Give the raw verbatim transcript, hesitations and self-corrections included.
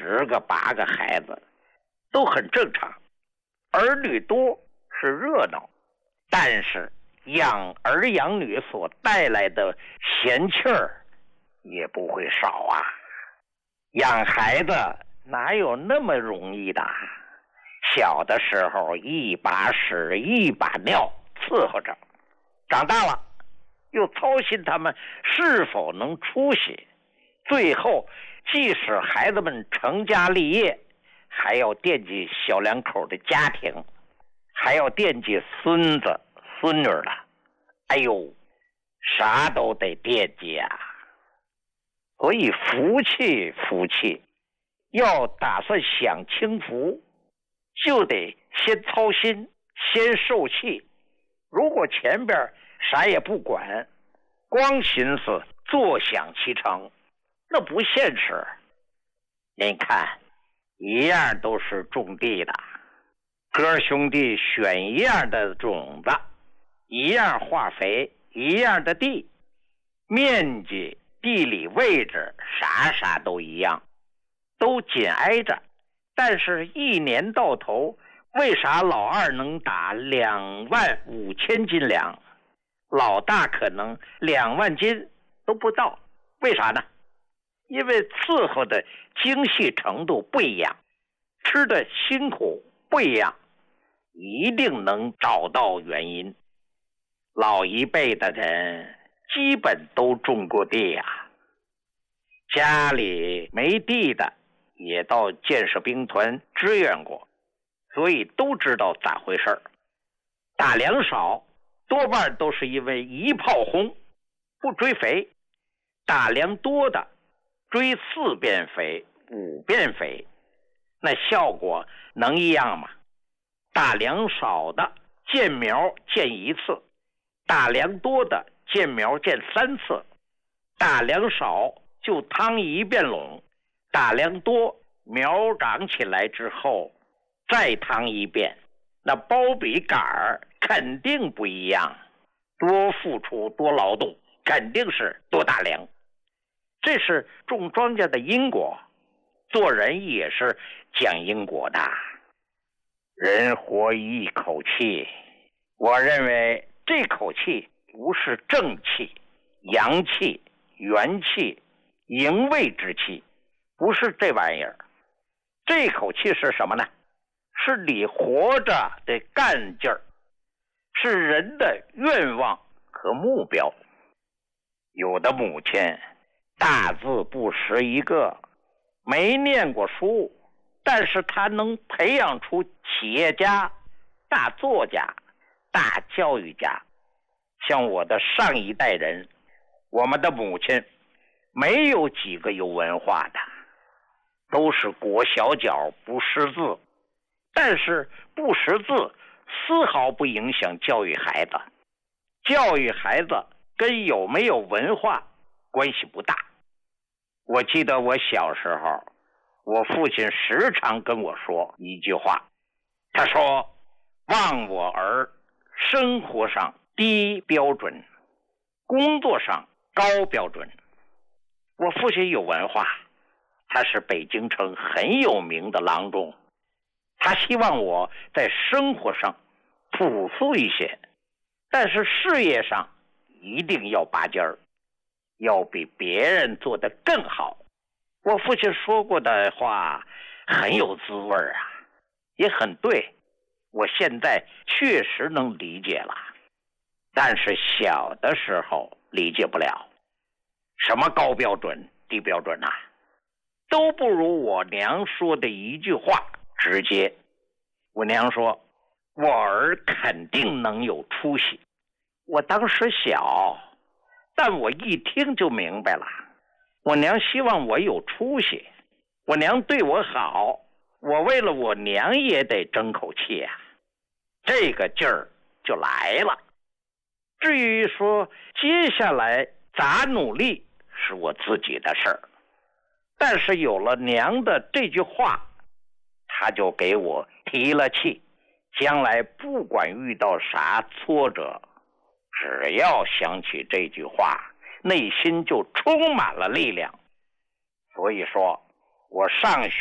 十个八个孩子，都很正常。儿女多是热闹，但是养儿养女所带来的闲气儿也不会少啊。养孩子哪有那么容易的？小的时候一把屎一把尿伺候着，长大了又操心他们是否能出息，最后即使孩子们成家立业，还要惦记小两口的家庭，还要惦记孙子孙女了。哎呦，啥都得惦记啊。所以福气福气，要打算享清福，就得先操心，先受气。如果前边啥也不管，光寻思坐享其成，那不现实。您看，一样都是种地的，哥兄弟选一样的种子，一样化肥，一样的地，面积地理位置啥啥都一样，都紧挨着，但是一年到头，为啥老二能打两万五千斤粮，老大可能两万斤都不到？为啥呢？因为伺候的精细程度不一样，吃的辛苦不一样，一定能找到原因。老一辈的人基本都种过地啊，家里没地的也到建设兵团支援过，所以都知道咋回事儿。打粮少多半都是因为一炮轰，不追肥；打粮多的追四遍肥五遍肥，那效果能一样吗？打粮少的见苗见一次，打粮多的见苗见三次。打粮少就趟一遍垄，打粮多苗长起来之后再趟一遍，那包比杆儿肯定不一样，多付出多劳动，肯定是多打粮。这是种庄稼的因果，做人也是讲因果的。人活一口气，我认为这口气不是正气、阳气、元气、营卫之气，不是这玩意儿。这口气是什么呢？是你活着的干劲儿，是人的愿望和目标。有的母亲大字不识一个，没念过书，但是他能培养出企业家、大作家、大教育家。像我的上一代人，我们的母亲没有几个有文化的，都是裹小脚不识字，但是不识字丝毫不影响教育孩子。教育孩子跟有没有文化关系不大。我记得我小时候，我父亲时常跟我说一句话，他说：望我儿生活上低标准，工作上高标准。我父亲有文化，他是北京城很有名的郎中，他希望我在生活上朴素一些，但是事业上一定要拔尖儿，要比别人做得更好。我父亲说过的话很有滋味啊，也很对，我现在确实能理解了。但是小的时候理解不了，什么高标准低标准啊，都不如我娘说的一句话直接。我娘说我儿肯定能有出息。我当时小，但我一听就明白了，我娘希望我有出息，我娘对我好，我为了我娘也得争口气啊，这个劲儿就来了。至于说接下来咋努力是我自己的事儿，但是有了娘的这句话，她就给我提了气，将来不管遇到啥挫折，只要想起这句话，内心就充满了力量。所以说我上学